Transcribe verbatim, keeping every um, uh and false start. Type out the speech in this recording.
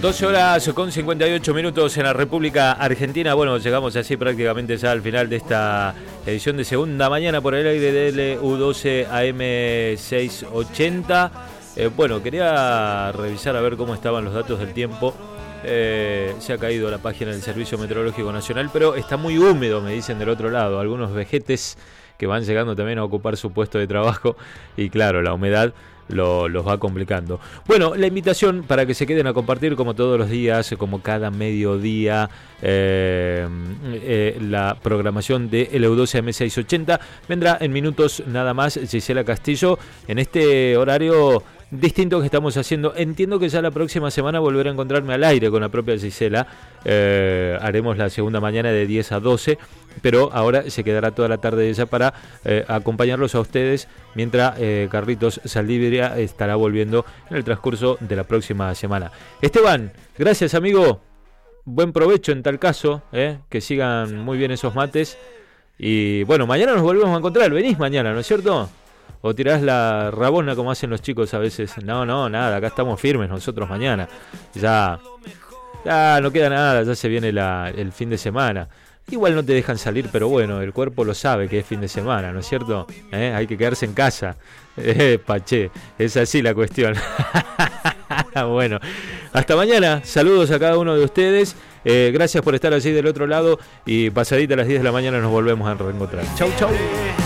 doce horas con cincuenta y ocho minutos en la República Argentina. Bueno, llegamos así prácticamente ya al final de esta edición de segunda mañana por el aire de L U doce A M seiscientos ochenta. Eh, bueno, quería revisar a ver cómo estaban los datos del tiempo. Eh, se ha caído la página del Servicio Meteorológico Nacional, pero está muy húmedo, me dicen del otro lado. Algunos vejetes que van llegando también a ocupar su puesto de trabajo y claro, la humedad Lo, los va complicando. Bueno, la invitación para que se queden a compartir como todos los días, como cada mediodía, eh, eh, la programación de L U doce A M seiscientos ochenta. Vendrá en minutos nada más Gisela Castillo en este horario distinto que estamos haciendo. Entiendo que ya la próxima semana volveré a encontrarme al aire con la propia Gisela. Eh, haremos la segunda mañana de diez a doce, pero ahora se quedará toda la tarde ella para eh, acompañarlos a ustedes, mientras eh, Carlitos Saldivia estará volviendo en el transcurso de la próxima semana. Esteban, gracias amigo, buen provecho en tal caso, eh, que sigan muy bien esos mates y bueno, mañana nos volvemos a encontrar. Venís mañana, ¿no es cierto? ¿O tirás la rabona como hacen los chicos a veces? No, no, nada, acá estamos firmes nosotros mañana. Ya, ya no queda nada, ya se viene la, el fin de semana. Igual no te dejan salir, pero bueno, el cuerpo lo sabe que es fin de semana, ¿no es cierto? ¿Eh? Hay que quedarse en casa. Eh, paché, es así la cuestión. Bueno, hasta mañana. Saludos a cada uno de ustedes. Eh, gracias por estar allí del otro lado. Y pasadita a las diez de la mañana nos volvemos a reencontrar. Chau, chau.